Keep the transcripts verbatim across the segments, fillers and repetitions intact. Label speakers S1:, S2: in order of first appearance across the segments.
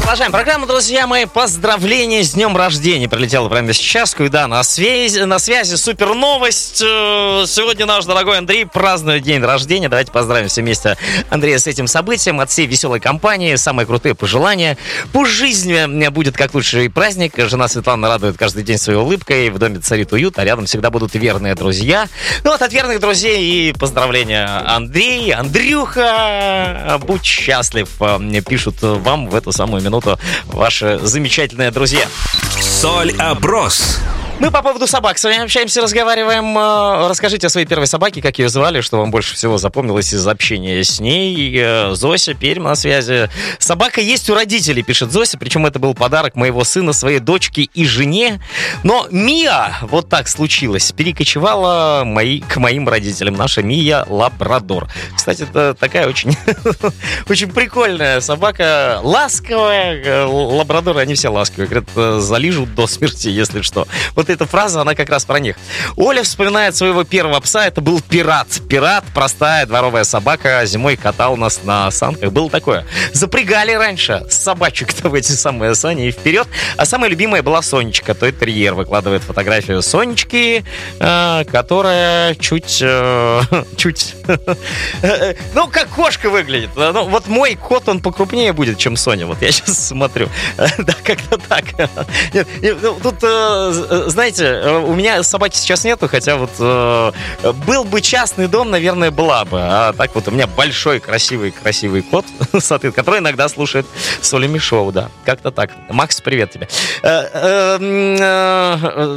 S1: Продолжаем программу, друзья мои. Поздравления с днем рождения. Прилетело прямо сейчас. И да, на связи, на связи супер новость. Сегодня наш дорогой Андрей празднует день рождения. Давайте поздравим все вместе Андрея с этим событием. От всей веселой компании самые крутые пожелания. Пусть жизнь будет как лучший праздник. Жена Светлана радует каждый день своей улыбкой. В доме царит уют, а рядом всегда будут верные друзья. Ну вот от верных друзей и поздравления, Андрей, Андрюха. Будь счастлив. Пишут вам в эту самую минуту ваши замечательные друзья.
S2: Соль-опрос.
S1: Мы по поводу собак с вами общаемся, разговариваем. Расскажите о своей первой собаке, как ее звали, что вам больше всего запомнилось из общения с ней. Зося, Пермь на связи. Собака есть у родителей, пишет Зося, причем это был подарок моего сына своей дочке и жене. Но Мия, вот так случилось, перекочевала мои, к моим родителям. Наша Мия лабрадор. Кстати, это такая очень, очень прикольная собака, ласковая. Лабрадоры, они все ласковые, говорят, залижут до смерти, если что. Вот эта фраза, она как раз про них. Оля вспоминает своего первого пса, это был Пират. Пират, простая дворовая собака, зимой катал нас на санках. Было такое. Запрягали раньше собачек-то в эти самые сани и вперед. А самая любимая была Сонечка, той терьер. Выкладывает фотографию Сонечки, э, которая чуть... Э, чуть... ну, как кошка выглядит. Ну, вот мой кот, он покрупнее будет, чем Соня. Вот я сейчас смотрю. Да, как-то так. Нет, ну, тут... Знаете, у меня собаки сейчас нету, хотя вот э, был бы частный дом, наверное, была бы. А так вот у меня большой, красивый, красивый кот, который иногда слушает Солями Шоу, да. Как-то так. Макс, привет тебе. Э, э, э,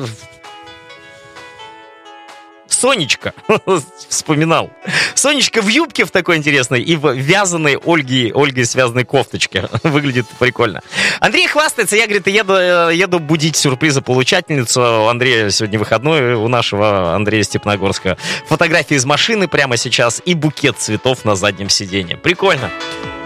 S1: Сонечка, вспоминал. Сонечка в юбке в такой интересной и в вязаной Ольге, Ольгой связанной кофточке. Выглядит прикольно. Андрей хвастается, я, говорит, еду, еду будить сюрпризы получательницу. У Андрея сегодня выходной, у нашего Андрея Степногорска. Фотографии из машины прямо сейчас и букет цветов на заднем сиденье. Прикольно.